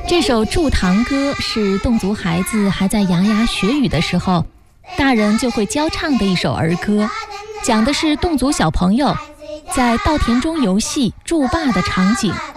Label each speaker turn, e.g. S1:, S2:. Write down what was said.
S1: 这首《祝堂歌》是侗族孩子还在牙牙学语的时候，大人就会教唱的一首儿歌，讲的是侗族小朋友在稻田中游戏、筑坝的场景。